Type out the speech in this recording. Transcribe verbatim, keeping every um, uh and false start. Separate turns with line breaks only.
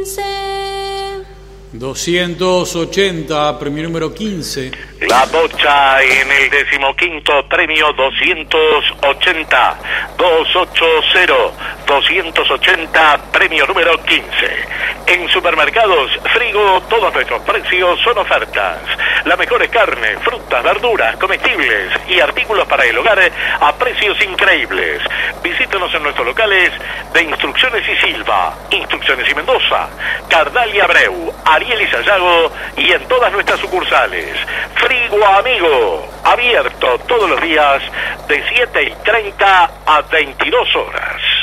doscientos ochenta, premio número quince.
La bocha en el decimoquinto premio doscientos ochenta. doscientos ochenta, doscientos ochenta, premio número quince. En supermercados Frigo, todos nuestros precios son ofertas. Las mejores carnes, frutas, verduras, comestibles y artículos para el hogar a precios increíbles. Visítenos en nuestros locales de Instrucciones y Silva, Instrucciones y Mendoza, Cardal y Abreu, Ariel y Sayago y en todas nuestras sucursales. Frigo Amigo, abierto todos los días de siete y treinta a veintidós horas.